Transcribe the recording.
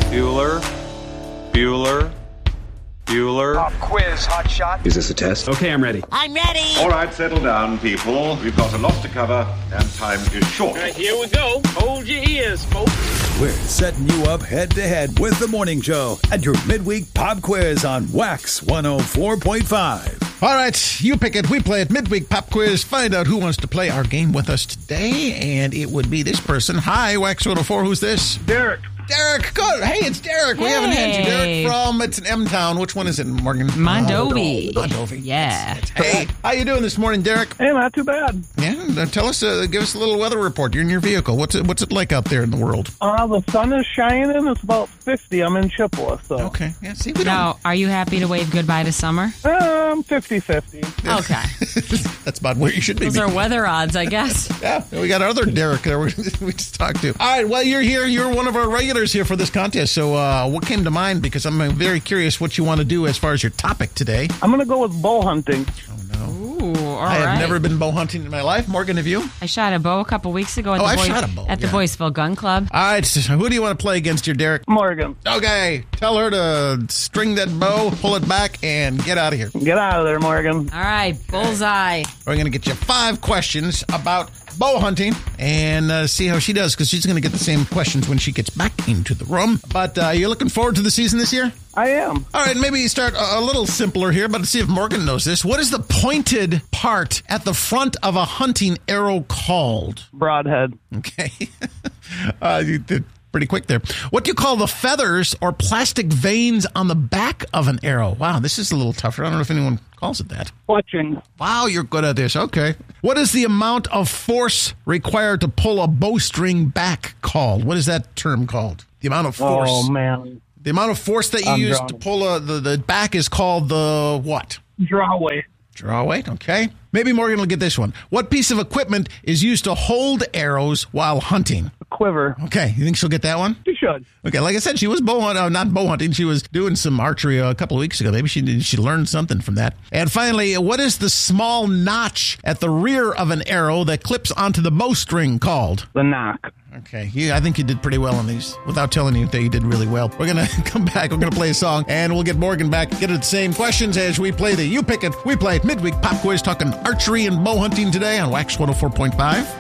Bueller. Pop quiz, hot shot. Is this a test? Okay, I'm ready. I'm ready. All right, settle down, people. We've got a lot to cover, and time is short. All right, here we go. Hold your ears, folks. We're setting you up head-to-head with The Morning Show and your midweek pop quiz on Wax 104.5. All right, you pick it. We play it. Midweek pop quiz. Find out who wants to play our game with us today, and it would be this person. Hi, Wax 104. Who's this? Derek. Derek, good. Hey, it's Derek. We haven't had you. Derek from, it's an M-Town. Which one is it, Morgan? Mondovi. Mondovi. Yeah. Hey, how you doing this morning, Derek? Hey, not too bad. Yeah, tell us, give us a little weather report. You're in your vehicle. What's it like out there in the world? The sun is shining. It's about 50. I'm in Chippewa, so. Okay. Yeah, see, we Now, are you happy to wave goodbye to summer? 50-50. Okay. That's about where you should be. Those are weather odds, I guess. Yeah, we got our other Derek there we just talked to. All right, well, you're here. You're one of our regulars here for this contest. So what came to mind? Because I'm very curious what you want to do as far as your topic today. I'm going to go with bow hunting. Ooh, all I have right. never been bow hunting in my life. Morgan, have you? I shot a bow a couple weeks ago at the Boyceville Gun Club. All right, so who do you want to play against here, Derek? Morgan. Okay, tell her to string that bow, pull it back, and get out of here. Get out of there, Morgan. All right, bullseye. We're going to get you 5 questions about bow hunting and see how she does, because she's going to get the same questions when she gets back into the room. But you're looking forward to the season this year? I am. All right, maybe start a little simpler here, but let's see if Morgan knows this. What is the pointed part at the front of a hunting arrow called? Broadhead. Okay. You did pretty quick there. What do you call the feathers or plastic veins on the back of an arrow? Wow, this is a little tougher. I don't know if anyone calls it that. Fletching. Wow, you're good at this. Okay. What is the amount of force required to pull a bowstring back called? What is that term called? The amount of force. Oh, man. The amount of force that you use to pull the back is called the what? Draw weight. Draw weight, okay. Maybe Morgan will get this one. What piece of equipment is used to hold arrows while hunting? A quiver. Okay, you think she'll get that one? She should. Okay, like I said, she was not bow hunting. She was doing some archery a couple of weeks ago. Maybe she learned something from that. And finally, what is the small notch at the rear of an arrow that clips onto the bowstring called? The knock. Okay, I think you did pretty well on these without telling you that you did really well. We're going to come back. We're going to play a song, and we'll get Morgan back. Get her the same questions as we play the You Pick It. We play Midweek Pop Quiz talking archery and bow hunting today on Wax 104.5.